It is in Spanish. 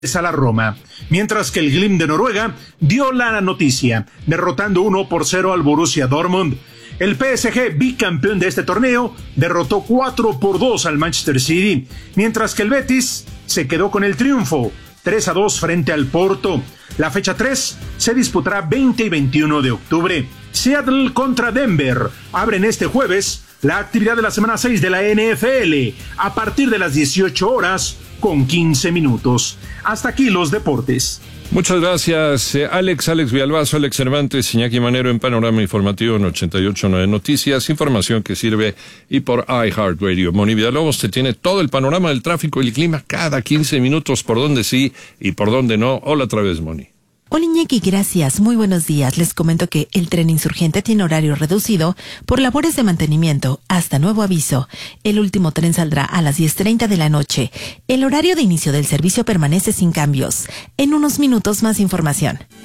a la Roma, mientras que el Glimt de Noruega dio la noticia, derrotando 1-0 al Borussia Dortmund. El PSG, bicampeón de este torneo, derrotó 4-2 al Manchester City, mientras que el Betis se quedó con el triunfo, 3-2 frente al Porto. La fecha 3 se disputará 20 y 21 de octubre. Seattle contra Denver abren este jueves la actividad de la semana 6 de la NFL a partir de las 18 horas con 15 minutos. Hasta aquí los deportes. Muchas gracias, Alex Villalbazo, Alex Cervantes, Iñaki Manero en Panorama Informativo en 88.9 Noticias, información que sirve y por iHeartRadio. Moni Villalobos te tiene todo el panorama del tráfico y el clima cada 15 minutos, por donde sí y por donde no. Hola otra vez, Moni. Hola Iñaki, gracias. Muy buenos días. Les comento que el tren Insurgente tiene horario reducido por labores de mantenimiento hasta nuevo aviso. El último tren saldrá a las 10:30 de la noche. El horario de inicio del servicio permanece sin cambios. En unos minutos más información.